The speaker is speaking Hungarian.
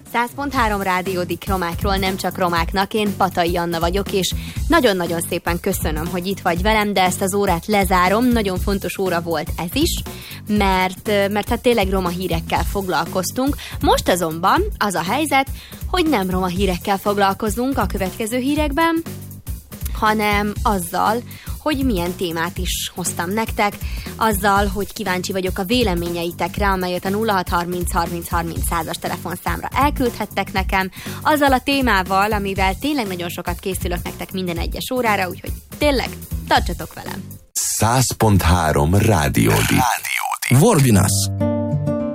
100.3 rádiódik romákról, nem csak romáknak. Én Patai Anna vagyok, és nagyon-nagyon szépen köszönöm, hogy itt vagy velem, de ezt az órát lezárom. Nagyon fontos óra volt ez is, mert hát tényleg roma hírekkel foglalkoztunk. Most azonban az a helyzet, hogy nem roma hírekkel foglalkozunk a következő hírekben, hanem azzal, hogy milyen témát is hoztam nektek, azzal, hogy kíváncsi vagyok a véleményeitekre, amelyet a 06303030 telefonszámra elküldhettek nekem, azzal a témával, amivel tényleg nagyon sokat készülök nektek minden egyes órára, úgyhogy tényleg, tartsatok velem! 100.3 rádiódik. Vorbinas.